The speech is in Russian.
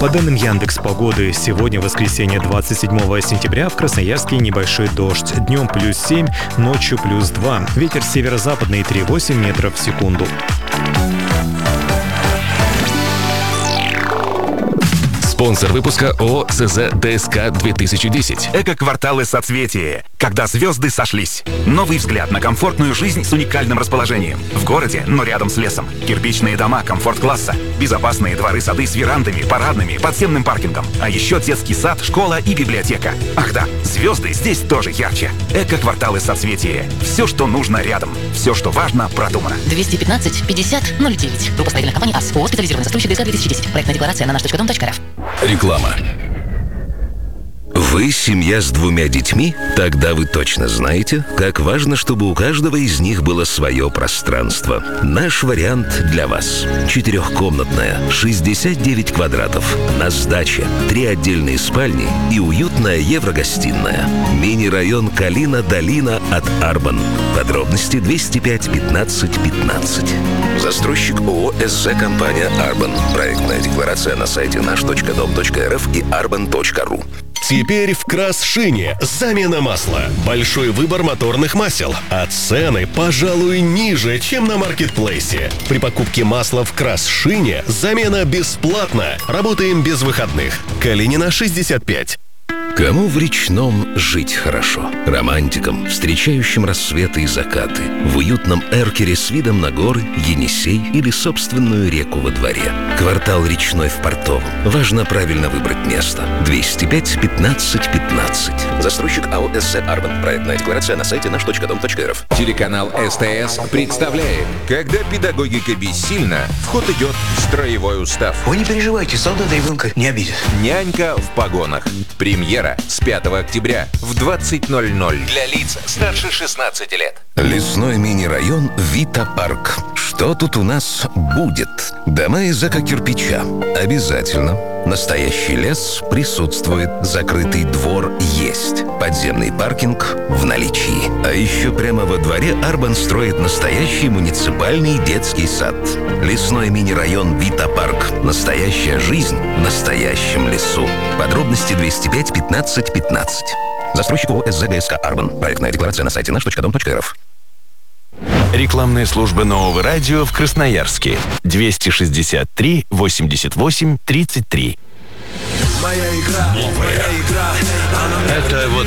По данным Яндекс.Погоды, сегодня, воскресенье 27 сентября, в Красноярске небольшой дождь. Днем +7, ночью +2. Ветер северо-западный 3,8 метров в секунду. Спонсор выпуска ООО СЗ ДСК 2010. Эко-кварталы соцветия. Когда звезды сошлись. Новый взгляд на комфортную жизнь с уникальным расположением. В городе, но рядом с лесом. Кирпичные дома комфорт-класса. Безопасные дворы-сады с верандами, парадными, подземным паркингом. А еще детский сад, школа и библиотека. Ах да, звезды здесь тоже ярче. Эко-кварталы соцветия. Все, что нужно рядом. Все, что важно, продумано. 215 50 09. Группа строительных компаний АС. ООО «Специализированный застройщик ДСК 2010». Проектная декларация на наш.дом.рф. Реклама. Вы семья с 2 детьми? Тогда вы точно знаете, как важно, чтобы у каждого из них было свое пространство. Наш вариант для вас. 4-комнатная, 69 квадратов, на сдаче, 3 отдельные спальни и уютная еврогостиная. Мини-район Калина-Долина от Арбан. Подробности 205 15 15. Застройщик ООО СЗ компания Арбан. Проектная декларация на сайте наш.дом.рф и arban.ru. Теперь в Красшине замена масла. Большой выбор моторных масел, а цены, пожалуй, ниже, чем на маркетплейсе. При покупке масла в Красшине замена бесплатна. Работаем без выходных. Калинина, 65. Кому в Речном жить хорошо? Романтикам, встречающим рассветы и закаты, в уютном эркере с видом на горы, Енисей или собственную реку во дворе. Квартал Речной в Портовом. Важно правильно выбрать место. 205 15 15. Застройщик АО СЗ Арбан. Проектная декларация на сайте наш.дом.рф. Телеканал СТС представляет: когда педагогика бессильна, в ход идет строевой устав. Вы не переживайте, солдата ребенка не обидит. Нянька в погонах. Премьера с 5 октября в 20:00 для лиц старше 16 лет. Лесной мини-район Вита-парк. Что тут у нас будет? Дома из эко-кирпича. Обязательно. Настоящий лес присутствует. Закрытый двор есть. Подземный паркинг в наличии. А еще прямо во дворе Арбан строит настоящий муниципальный детский сад. Лесной мини-район Вита-парк. Настоящая жизнь в настоящем лесу. Подробности 205 15 15. Застройщик ООО СЗ ДСК Арбан. Проектная декларация на сайте наш.дом.рф. Рекламная служба нового радио в Красноярске. 263 88 33. Моя игра, моя игра. Это вот